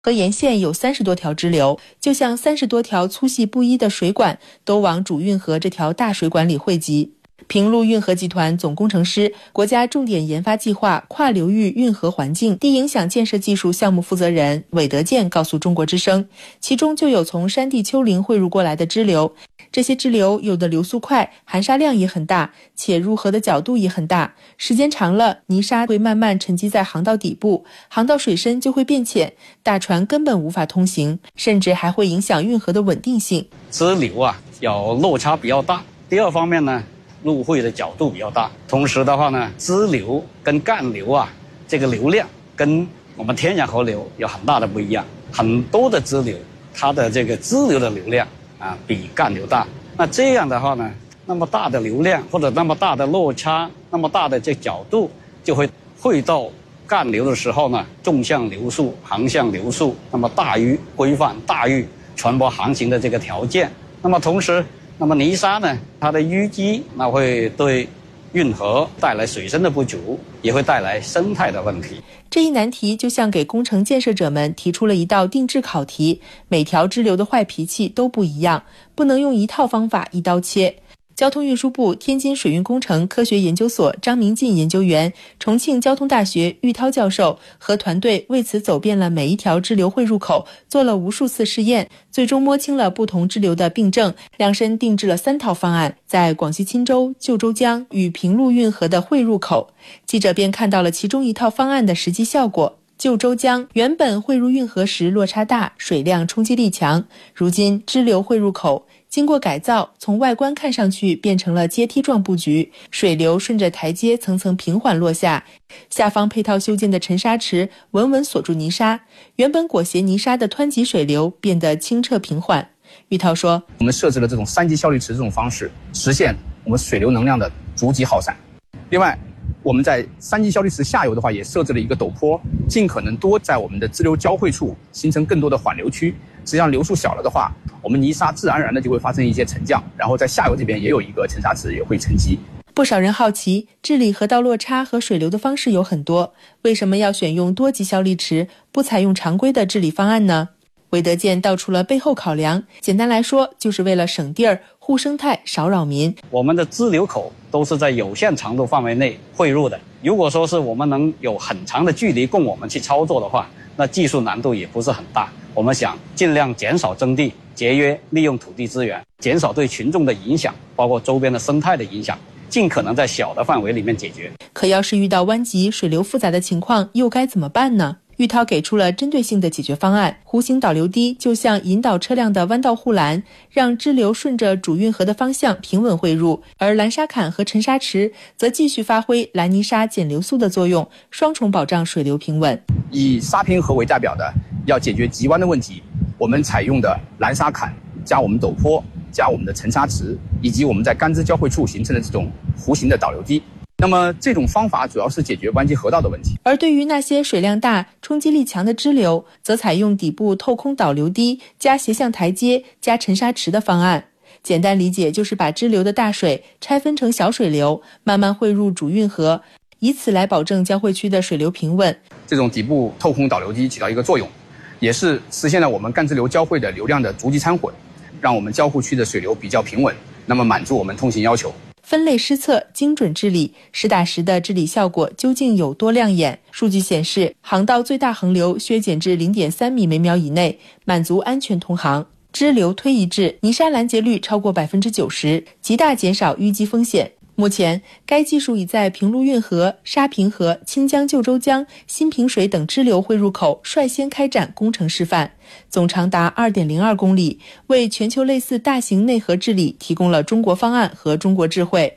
河沿线有30多条支流，就像30多条粗细不一的水管都往主运河这条大水管里汇集。平陆运河集团总工程师、国家重点研发计划跨流域运河环境低影响建设技术项目负责人韦德建告诉中国之声，其中就有从山地丘陵汇入过来的支流，这些支流有的流速快，含沙量也很大，且入河的角度也很大，时间长了，泥沙会慢慢沉积在航道底部，航道水深就会变浅，大船根本无法通行，甚至还会影响运河的稳定性。 支流有落差比较大，第二方面呢，入汇的角度比较大，同时的话呢，支流跟干流这个流量跟我们天然河流有很大的不一样，很多的支流它的这个支流的流量比干流大，那这样的话呢，那么大的流量或者那么大的落差，那么大的这角度，就会汇到干流的时候呢，纵向流速、航向流速，那么大于规范，大于船舶航行的这个条件。那么同时，那么泥沙呢，它的淤积，那会对运河带来水深的不足，也会带来生态的问题。 这一难题就像给工程建设者们提出了一道定制考题，每条支流的坏脾气都不一样，不能用一套方法一刀切。交通运输部天津水运工程科学研究所张明进研究员、重庆交通大学玉涛教授和团队为此走遍了每一条支流汇入口，做了无数次试验，最终摸清了不同支流的病症，量身定制了3套方案，在广西钦州、旧州江与平陆运河的汇入口。记者便看到了其中一套方案的实际效果。旧州江原本汇入运河时落差大，水量冲击力强，如今支流汇入口经过改造，从外观看上去变成了阶梯状布局，水流顺着台阶层层平缓落下，下方配套修建的沉沙池稳稳锁住泥沙，原本裹挟泥沙的湍急水流变得清澈平缓。玉涛说， 我们设置了这种3级效率池这种方式，实现我们水流能量的逐级耗散。另外，我们在3级效率池下游的话，也设置了一个陡坡，尽可能多在我们的支流交汇处形成更多的缓流区。实际上流速小了的话，我们泥沙自然而然的就会发生一些沉降，然后在下游这边也有一个沉沙池也会沉积。 不少人好奇，治理河道落差和水流的方式有很多，为什么要选用多级效率池，不采用常规的治理方案呢？韦德建道出了背后考量，简单来说，就是为了省地儿、护生态、少扰民。 我们的支流口都是在有限长度范围内汇入的，如果说是我们能有很长的距离供我们去操作的话，那技术难度也不是很大。我们想尽量减少征地，节约利用土地资源，减少对群众的影响，包括周边的生态的影响，尽可能在小的范围里面解决。 可要是遇到湾急、水流复杂的情况，又该怎么办呢？玉涛给出了针对性的解决方案，弧形导流堤就像引导车辆的弯道护栏，让支流顺着主运河的方向平稳汇入，而拦沙坎和沉沙池则继续发挥拦泥沙减流速的作用，双重保障水流平稳。 以沙坪河为代表的要解决急弯的问题，我们采用的拦沙坎加我们陡坡加我们的沉沙池，以及我们在干支交汇处形成的这种弧形的导流堤。那么这种方法主要是解决湾急河道的问题， 而对于那些水量大、冲击力强的支流，则采用底部透空导流堤加斜向台阶加沉沙池的方案。简单理解就是把支流的大水拆分成小水流，慢慢汇入主运河，以此来保证交汇区的水流平稳。 这种底部透空导流堤起到一个作用，也是实现了我们干支流交汇的流量的逐级掺混，让我们交互区的水流比较平稳，那么满足我们通行要求。 分类施测、精准治理，实打实的治理效果究竟有多亮眼？数据显示，航道最大横流削减至 0.3 米每秒以内，满足安全通航；支流推移至，泥沙拦截率超过 90%， 极大减少淤积风险。目前，该技术已在平陆运河、沙坪河、清江旧州江、新平水等支流汇入口率先开展工程示范，总长达 2.02 公里，为全球类似大型内河治理提供了中国方案和中国智慧。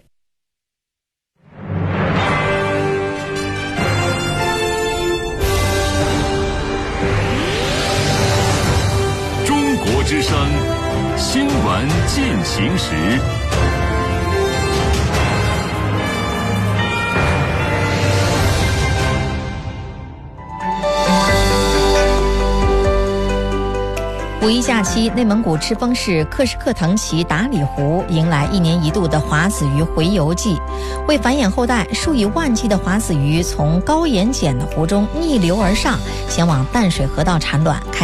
中国之声新闻进行时。 五一假期，内蒙古赤峰市克什克腾旗达里湖迎来1年1度的华子鱼洄游季。为繁衍后代，数以万计的华子鱼从高盐碱的湖中逆流而上，前往淡水河道产卵。